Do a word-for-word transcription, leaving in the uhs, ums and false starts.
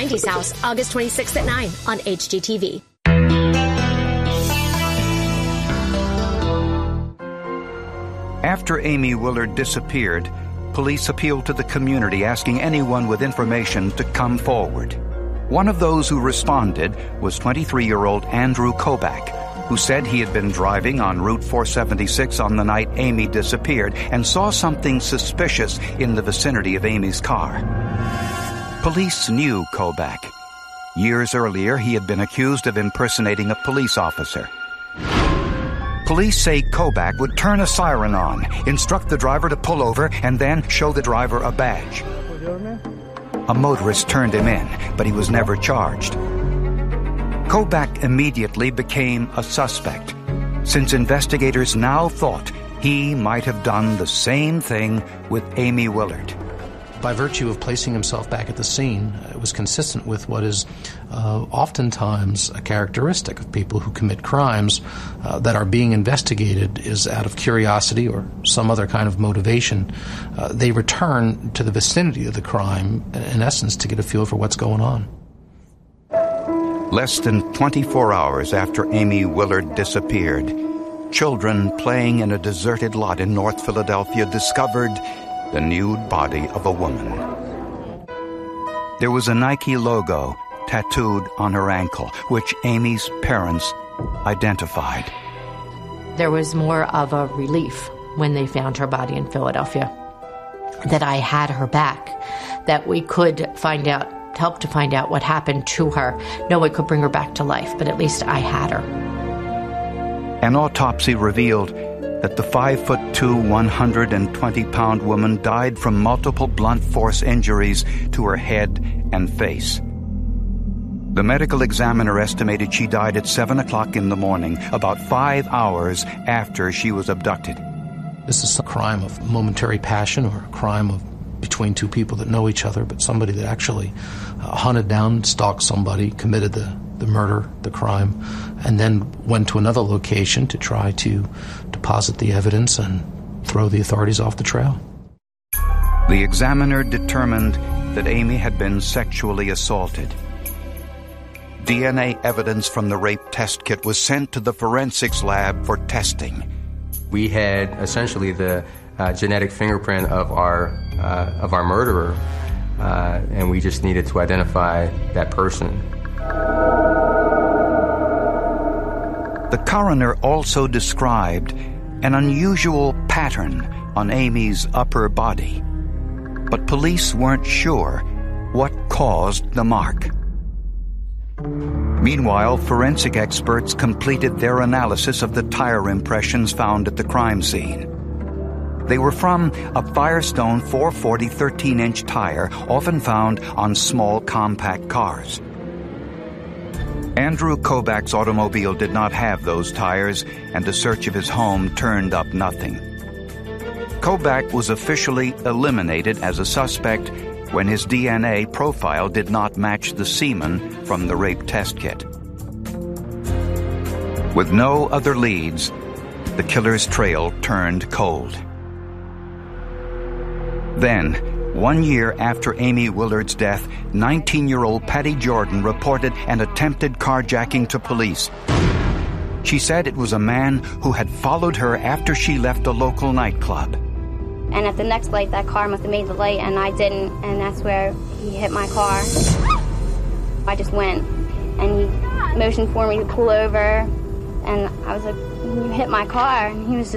nineties House, August twenty-sixth at nine on H G T V. After Amy Willard disappeared, police appealed to the community asking anyone with information to come forward. One of those who responded was twenty-three-year-old Andrew Kobach, who said he had been driving on Route four seventy-six on the night Amy disappeared and saw something suspicious in the vicinity of Amy's car. Police knew Kobach. Years earlier, he had been accused of impersonating a police officer. Police say Kobach would turn a siren on, instruct the driver to pull over, and then show the driver a badge. A motorist turned him in, but he was never charged. Kobach immediately became a suspect, since investigators now thought he might have done the same thing with Amy Willard. By virtue of placing himself back at the scene, it was consistent with what is uh, oftentimes a characteristic of people who commit crimes uh, that are being investigated is out of curiosity or some other kind of motivation. Uh, they return to the vicinity of the crime, in essence, to get a feel for what's going on. Less than twenty-four hours after Amy Willard disappeared, children playing in a deserted lot in North Philadelphia discovered the nude body of a woman. There was a Nike logo tattooed on her ankle, which Amy's parents identified. There was more of a relief when they found her body in Philadelphia, that I had her back, that we could find out, help to find out what happened to her. No one could bring her back to life, but at least I had her. An autopsy revealed that the five foot two, one hundred twenty pound woman died from multiple blunt force injuries to her head and face. The medical examiner estimated she died at seven o'clock in the morning, about five hours after she was abducted. This is a crime of momentary passion or a crime of between two people that know each other, but somebody that actually uh, hunted down, stalked somebody, committed the, the murder, the crime, and then went to another location to try to deposit the evidence and throw the authorities off the trail. The examiner determined that Amy had been sexually assaulted. D N A evidence from the rape test kit was sent to the forensics lab for testing. We had essentially the uh, genetic fingerprint of our uh, of our murderer, uh, and we just needed to identify that person. The coroner also described an unusual pattern on Amy's upper body, but police weren't sure what caused the mark. Meanwhile, forensic experts completed their analysis of the tire impressions found at the crime scene. They were from a Firestone four forty thirteen inch tire often found on small compact cars. Andrew Kobach's automobile did not have those tires, and a search of his home turned up nothing. Kobach was officially eliminated as a suspect when his D N A profile did not match the semen from the rape test kit. With no other leads, the killer's trail turned cold. Then, one year after Amy Willard's death, nineteen-year-old Patty Jordan reported an attempted carjacking to police. She said it was a man who had followed her after she left a local nightclub. And at the next light, that car must have made the light, and I didn't, and that's where he hit my car. I just went, and he motioned for me to pull over, and I was like, you hit my car, and he was